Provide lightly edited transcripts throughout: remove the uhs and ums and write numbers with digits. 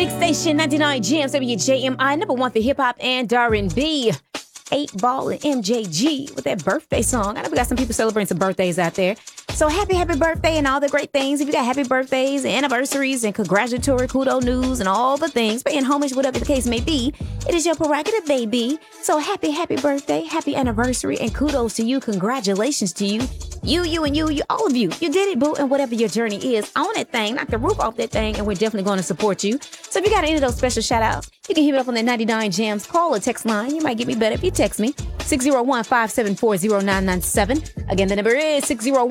Big Station 99 Jams, WJMI, number one for hip hop and R&B. 8 Ball and MJG with that birthday song. I know we got some people celebrating some birthdays out there. So happy birthday and all the great things. If you got happy birthdays and anniversaries and congratulatory kudo news and all the things, paying homage, whatever the case may be, it is your prerogative, baby. So happy birthday, happy anniversary, and kudos to you. Congratulations to you. You, and you, all of you. You did it, boo. And whatever your journey is, own that thing, knock the roof off that thing, and we're definitely going to support you. So if you got any of those special shout outs, you can hit me up on that 99 Jams call or text line. You might get me better if you text me. 601-574-0997. Again, the number is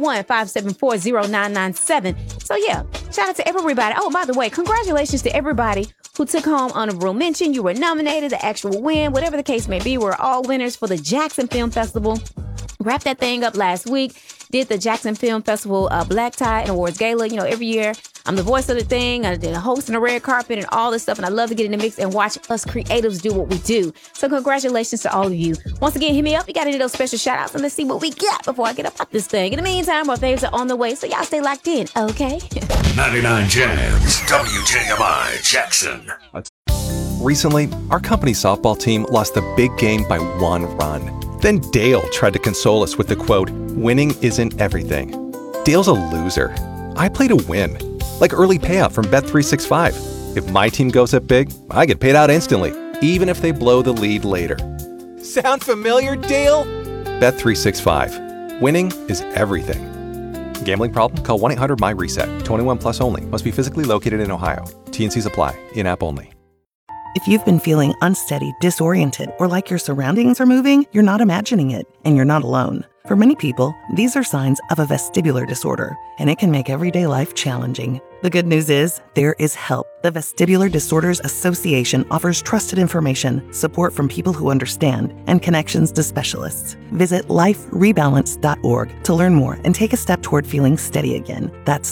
601-574-0997. So yeah, shout out to everybody. Oh, by the way, congratulations to everybody who took home honorable mention. You were nominated, the actual win, whatever the case may be. We're all winners for the Jackson Film Festival. Wrapped that thing up last week. Did the Jackson Film Festival Black Tie and Awards Gala. You know, every year I'm the voice of the thing. I did a host and a red carpet and all this stuff. And I love to get in the mix and watch us creatives do what we do. So congratulations to all of you. Once again, hit me up. You got any of those special shout outs and let's see what we got before I get up this thing. In the meantime, our faves are on the way. So y'all stay locked in, okay? 99 Jams, WJMI Jackson. Recently, our company softball team lost the big game by 1 run. Then Dale tried to console us with the quote, "Winning isn't everything." Dale's a loser. I play to win. Like early payout from Bet365. If my team goes up big, I get paid out instantly, even if they blow the lead later. Sound familiar, Dale? Bet365. Winning is everything. Gambling problem? Call 1-800-MY-RESET. 21 plus only. Must be physically located in Ohio. T&Cs apply. In-app only. If you've been feeling unsteady, disoriented, or like your surroundings are moving, you're not imagining it, and you're not alone. For many people, these are signs of a vestibular disorder, and it can make everyday life challenging. The good news is, there is help. The Vestibular Disorders Association offers trusted information, support from people who understand, and connections to specialists. Visit liferebalance.org to learn more and take a step toward feeling steady again. That's